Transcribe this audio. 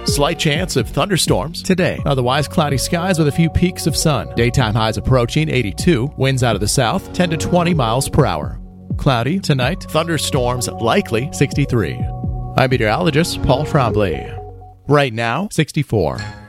Slight chance of thunderstorms today. Otherwise, cloudy skies with a few peaks of sun. Daytime highs approaching 82. Winds out of the south, 10 to 20 miles per hour. Cloudy tonight. Thunderstorms likely, 63. I'm meteorologist Paul Trombley. Right now, 64.